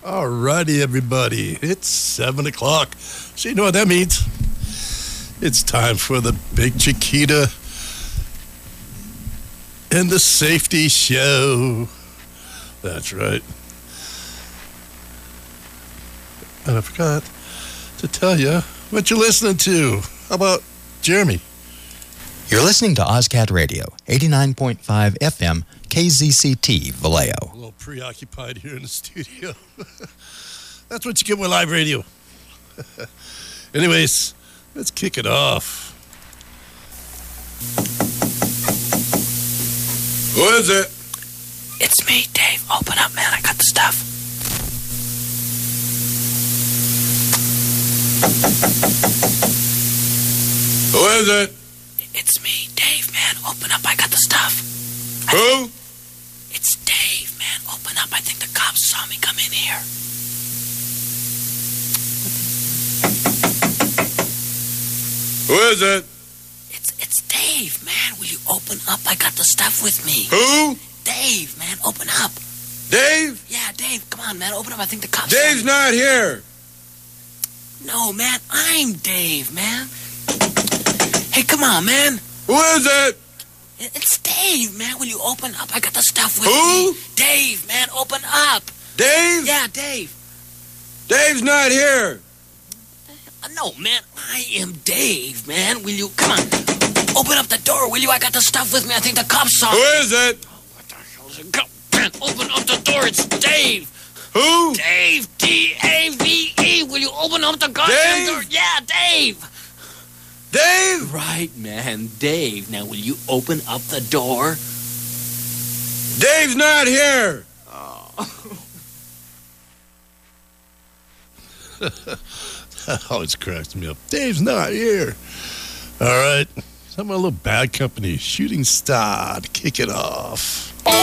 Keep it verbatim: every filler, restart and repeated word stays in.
All righty, everybody. It's seven o'clock. So you know what that means. It's time for the Big Chiquita and the Safety Show. That's right. And I forgot to tell you what you're listening to. How about Jeremy? You're listening to OzCat Radio, eighty-nine point five F M, K Z C T, Vallejo. A little preoccupied here in the studio. That's what you get with live radio. Anyways, let's kick it off. Who is it? It's me, Dave. Open up, man. I got the stuff. Who is it? It's me, Dave, man. Open up. I got the stuff. Who? It's Dave, man. Open up. I think the cops saw me come in here. Who is it? It's it's Dave, man. Will you open up? I got the stuff with me. Who? Dave, man. Open up. Dave? Yeah, Dave. Come on, man. Open up. I think the cops Dave's saw me. not here. No, man. I'm Dave, man. Hey, come on, man. Who is it? It's Dave, man. Will you open up? I got the stuff with Who? me. Dave, man. Open up. Dave? Yeah, Dave. Dave's not here. Uh, No, man, I am Dave, man. Will you, come on, open up the door, will you? I got the stuff with me. I think the cops saw Who me. is it? What the hell is it? Go, man, open up the door. It's Dave. Who? Dave, D A V E. Will you open up the goddamn Dave? door? Yeah, Dave. Dave? Right, man, Dave. Now, will you open up the door? Dave's not here. That always cracks me up. Dave's not here. All right. Some of a little bad company. Shooting Star to kick it off.